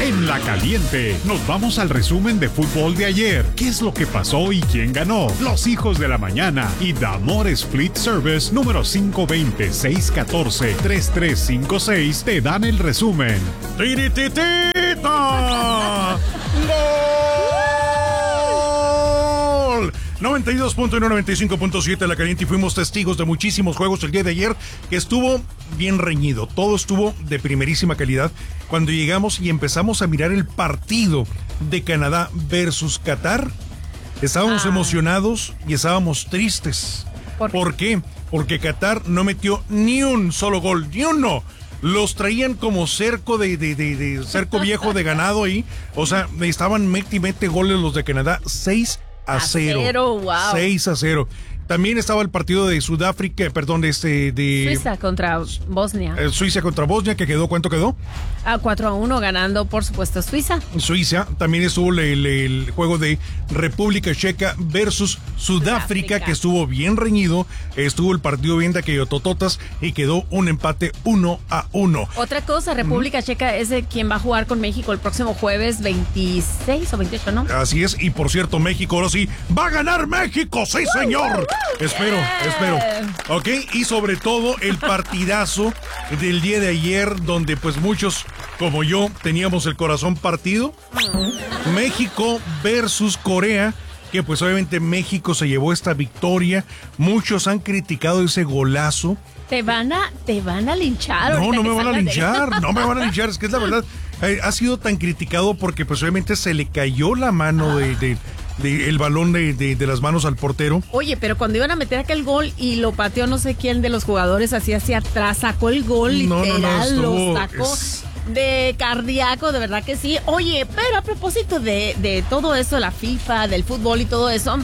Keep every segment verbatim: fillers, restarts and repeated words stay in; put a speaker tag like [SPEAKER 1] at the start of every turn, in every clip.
[SPEAKER 1] En La Caliente nos vamos al resumen de fútbol de ayer. ¿Qué es lo que pasó y quién ganó? Los hijos de la mañana y Damores Fleet Service número cinco dos cero, seis uno cuatro, tres tres cinco seis te dan el resumen. ¡Tirititita! ¡Gol! noventa y dos punto uno, noventa y cinco punto siete La Caliente, y fuimos testigos de muchísimos juegos el día de ayer que estuvo bien reñido, todo estuvo de primerísima calidad. Cuando llegamos y empezamos a mirar el partido de Canadá versus Qatar, estábamos ah. emocionados y estábamos tristes. ¿Por qué? ¿Por qué? Porque Qatar no metió ni un solo gol, ni uno. Los traían como cerco de, de, de, de cerco viejo de ganado ahí. O sea, estaban mete y mete goles los de Canadá, seis a cero.
[SPEAKER 2] Wow.
[SPEAKER 1] seis a cero. También estaba el partido de Sudáfrica, perdón, de este de
[SPEAKER 2] Suiza contra Bosnia.
[SPEAKER 1] Eh, Suiza contra Bosnia, que quedó, ¿cuánto quedó?
[SPEAKER 2] A cuatro a uno, ganando, por supuesto, Suiza.
[SPEAKER 1] Suiza. También estuvo el, el, el juego de República Checa versus Sudáfrica, Sudáfrica, que estuvo bien reñido. Estuvo el partido bien de aquello tototas y quedó un empate uno a uno.
[SPEAKER 2] Otra cosa, República mm. Checa es de quien va a jugar con México el próximo jueves veintiséis o veintiocho, ¿no?
[SPEAKER 1] Así es, y por cierto, México, ahora sí, ¡va a ganar México! ¡Sí, señor! Espero, yeah. espero. Ok, y sobre todo el partidazo del día de ayer, donde pues muchos, como yo, teníamos el corazón partido. México versus Corea, que pues obviamente México se llevó esta victoria. Muchos han criticado ese golazo.
[SPEAKER 2] Te van a, te van a linchar.
[SPEAKER 1] No, no me van a linchar, de... no me van a linchar, es que es la verdad. Eh, ha sido tan criticado porque pues obviamente se le cayó la mano de... de De el balón de, de, de las manos al portero.
[SPEAKER 2] Oye, pero cuando iban a meter aquel gol y lo pateó no sé quién de los jugadores así hacia atrás, sacó el gol
[SPEAKER 1] no,
[SPEAKER 2] literal,
[SPEAKER 1] no, no, estuvo,
[SPEAKER 2] lo sacó
[SPEAKER 1] es...
[SPEAKER 2] de cardíaco, de verdad que sí. Oye, pero a propósito de, de todo eso, la FIFA, del fútbol y todo eso,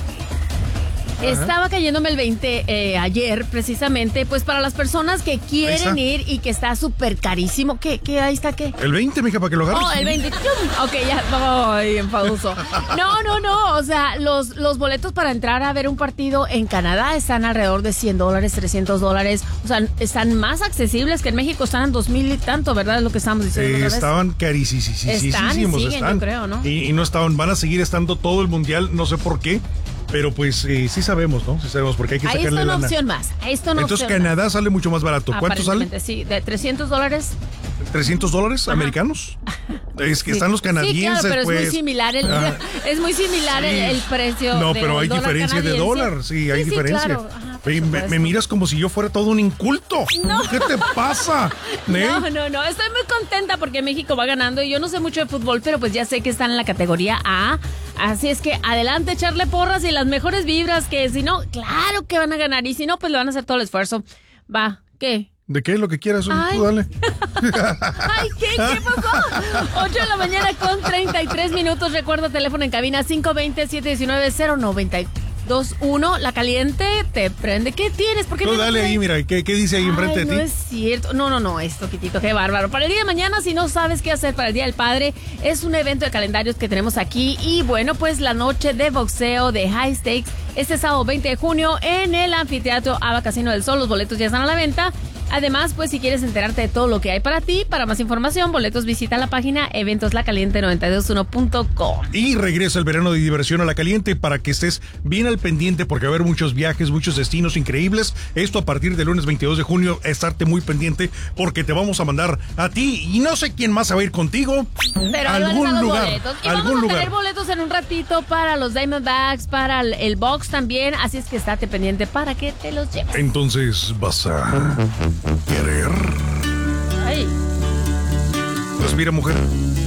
[SPEAKER 2] Ajá. estaba cayéndome el veinte eh, ayer, precisamente, pues para las personas que quieren ir y que está súper carísimo. ¿Qué, qué, ahí está qué?
[SPEAKER 1] El veinte, mija, para que lo agarres.
[SPEAKER 2] Oh, el veinte. Ok, ya, voy enfadoso. No, no, no, o sea, los, los boletos para entrar a ver un partido en Canadá están alrededor de cien dólares, trescientos dólares. O sea, están más accesibles que en México, están en dos mil y tanto, ¿verdad? Es lo que estamos diciendo.
[SPEAKER 1] Eh, estaban carísimos.
[SPEAKER 2] Están y siguen, están. Yo creo, ¿no?
[SPEAKER 1] Y, y no estaban, van a seguir estando todo el mundial, no sé por qué. Pero pues eh, sí sabemos, ¿no? Sí sabemos porque hay que
[SPEAKER 2] ahí
[SPEAKER 1] sacarle lana.
[SPEAKER 2] Ahí está una opción más. Ahí está una
[SPEAKER 1] Entonces
[SPEAKER 2] opción
[SPEAKER 1] Canadá
[SPEAKER 2] más.
[SPEAKER 1] Sale mucho más barato. ¿Cuánto sale?
[SPEAKER 2] Sí, de trescientos dólares.
[SPEAKER 1] ¿trescientos dólares americanos? Es que sí. Están los canadienses,
[SPEAKER 2] sí, claro, pero
[SPEAKER 1] pues.
[SPEAKER 2] es muy similar el, ah, es muy similar sí. el, el precio.
[SPEAKER 1] No, pero hay diferencia de dólar. Sí, hay sí, diferencia. Sí, claro. Ajá, me, me miras como si yo fuera todo un inculto. No. ¿Qué te pasa? ¿Eh?
[SPEAKER 2] No, no, no. Estoy muy contenta porque México va ganando y yo no sé mucho de fútbol, pero pues ya sé que están en la categoría A. Así es que adelante, echarle porras y las mejores vibras, que si no, claro que van a ganar. Y si no, pues le van a hacer todo el esfuerzo. Va, ¿qué?
[SPEAKER 1] ¿De qué? Lo que quieras, tú dale.
[SPEAKER 2] Ay, ¿qué? ¿Qué pasó? ocho de la mañana con treinta y tres minutos. Recuerda, teléfono en cabina cinco dos cero, siete uno nueve, cero nueve dos uno. La Caliente te prende. ¿Qué tienes? ¿Por qué
[SPEAKER 1] tú
[SPEAKER 2] no
[SPEAKER 1] dale ahí, mira. ¿Qué, qué dice ahí
[SPEAKER 2] Ay,
[SPEAKER 1] enfrente
[SPEAKER 2] no
[SPEAKER 1] de ti?
[SPEAKER 2] No es cierto. No, no, no. Esto, Quitito, qué bárbaro. Para el día de mañana, si no sabes qué hacer para el Día del Padre, es un evento de calendarios que tenemos aquí. Y bueno, pues la noche de boxeo de High Stakes este sábado veinte de junio en el anfiteatro Ava Casino del Sol. Los boletos ya están a la venta. Además, pues si quieres enterarte de todo lo que hay para ti, para más información, boletos, visita la página eventos la caliente noventa y dos uno punto com.
[SPEAKER 1] Y regresa el verano de diversión a La Caliente para que estés bien al pendiente porque va a haber muchos viajes, muchos destinos increíbles. Esto a partir del lunes veintidós de junio, estarte muy pendiente porque te vamos a mandar a ti y no sé quién más va a ir contigo.
[SPEAKER 2] Pero
[SPEAKER 1] a algún
[SPEAKER 2] a
[SPEAKER 1] lugar.
[SPEAKER 2] Boletos. Y
[SPEAKER 1] algún
[SPEAKER 2] vamos a
[SPEAKER 1] lugar.
[SPEAKER 2] tener boletos en un ratito para los Diamondbacks, para el, el box también, así es que estate pendiente para que te los lleves.
[SPEAKER 1] Entonces vas a... ¿querer?
[SPEAKER 2] Ay.
[SPEAKER 1] Pues mira, mujer,